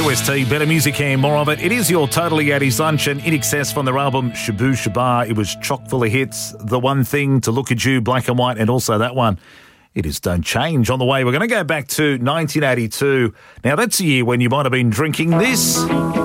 OST, better music and more of it. It is your Totally 80s lunch and In Excess from their album Shabu Shabar. It was chock full of hits. The One Thing, To Look at You, Black and White, and also that one. It is Don't Change. On the way, we're going to go back to 1982. Now, that's a year when you might have been drinking this.